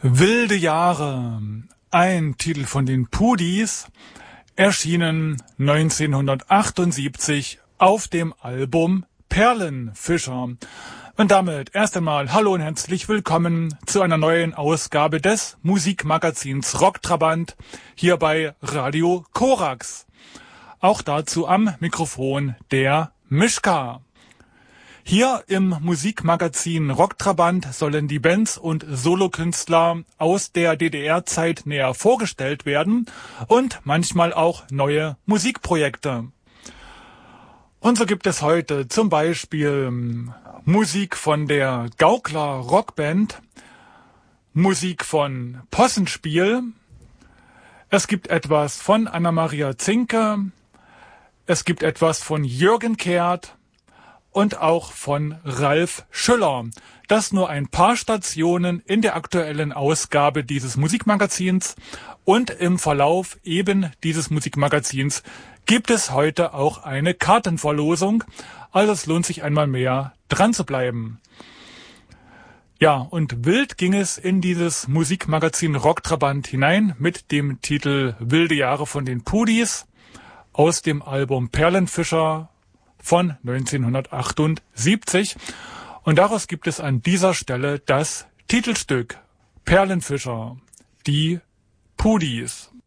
Wilde Jahre, ein Titel von den Pudis, erschienen 1978 auf dem Album Perlenfischer. Und damit erst einmal hallo und herzlich willkommen zu einer neuen Ausgabe des Musikmagazins Rocktrabant hier bei Radio Korax. Auch dazu am Mikrofon der Mischka. Hier im Musikmagazin Rocktrabant sollen die Bands und Solokünstler aus der DDR-Zeit näher vorgestellt werden und manchmal auch neue Musikprojekte. Und so gibt es heute zum Beispiel Musik von der Gaukler Rockband, Musik von Possenspiel, es gibt etwas von Anna-Maria Zinke, es gibt etwas von Jürgen Kehrt und auch von Ralf Schüller. Das nur ein paar Stationen in der aktuellen Ausgabe dieses Musikmagazins. Und im Verlauf eben dieses Musikmagazins gibt es heute auch eine Kartenverlosung. Also es lohnt sich einmal mehr dran zu bleiben. Ja, und wild ging es in dieses Musikmagazin Rocktrabant hinein mit dem Titel Wilde Jahre von den Pudis aus dem Album Perlenfischer von 1978. Und daraus gibt es an dieser Stelle das Titelstück Perlenfischer, die Pudis.